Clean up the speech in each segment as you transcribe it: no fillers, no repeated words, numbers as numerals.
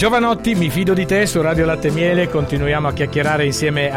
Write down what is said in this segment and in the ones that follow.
Giovanotti, mi fido di te su Radio Latte e Miele. Continuiamo a chiacchierare insieme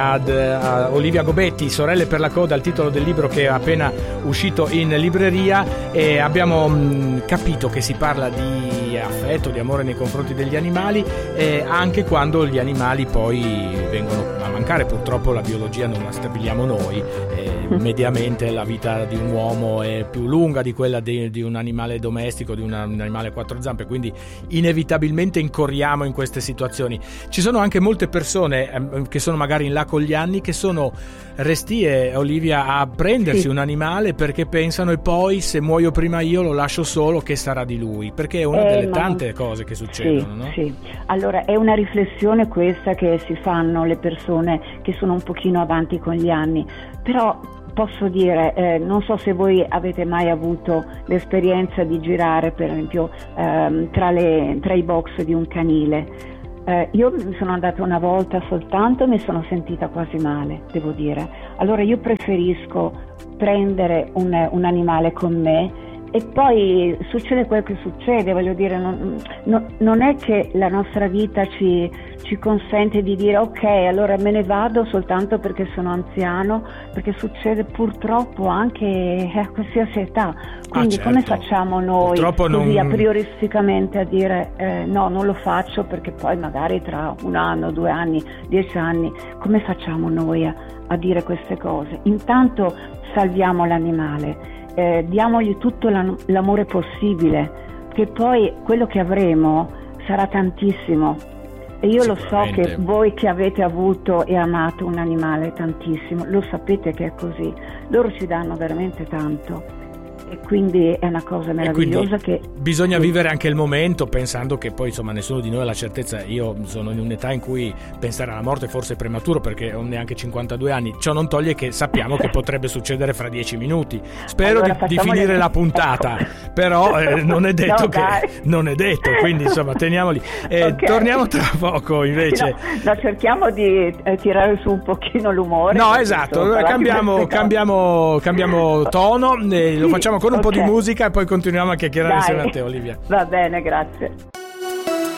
a Olivia Gobetti, Sorelle per la coda, il titolo del libro che è appena uscito in libreria, e abbiamo capito che si parla di affetto, di amore nei confronti degli animali, anche quando gli animali poi vengono a mancare. Purtroppo la biologia non la stabiliamo noi, mediamente la vita di un uomo è più lunga di quella di un animale domestico, di un animale a quattro zampe, quindi inevitabilmente incorriamo in queste situazioni. Ci sono anche molte persone che sono magari in là con gli anni, che sono restie, Olivia, a prendersi un animale perché pensano: e poi se muoio prima io lo lascio solo, che sarà di lui? Perché è una delle tante cose che succedono, no? Sì, allora è una riflessione questa che si fanno le persone che sono un pochino avanti con gli anni, però posso dire, non so se voi avete mai avuto l'esperienza di girare per esempio tra i box di un canile. Io mi sono andata una volta soltanto e mi sono sentita quasi male, devo dire. Allora io preferisco prendere un animale con me e poi succede quel che succede, voglio dire, non è che la nostra vita ci consente di dire ok, allora me ne vado soltanto perché sono anziano, perché succede purtroppo anche a qualsiasi età. Quindi certo. Come facciamo noi così a prioristicamente a dire no, non lo faccio perché poi magari tra un anno, 2 anni, 10 anni, come facciamo noi a dire queste cose? Intanto salviamo l'animale. Diamogli tutto l'amore possibile, che poi quello che avremo sarà tantissimo, e io lo so che voi che avete avuto e amato un animale tantissimo lo sapete che è così, loro ci danno veramente tanto. E quindi è una cosa meravigliosa che bisogna vivere anche il momento, pensando che poi insomma nessuno di noi ha la certezza. Io sono in un'età in cui pensare alla morte forse è prematuro perché ho neanche 52 anni. Ciò non toglie che sappiamo che potrebbe succedere fra 10 minuti. Spero di finire la puntata, però non è detto non è detto, quindi insomma teniamoli. Torniamo tra poco invece. No, cerchiamo di tirare su un pochino l'umore. No, esatto, cambiamo tono, lo facciamo con un po' di musica e poi continuiamo a chiacchierare insieme a te, Olivia. Va bene, grazie.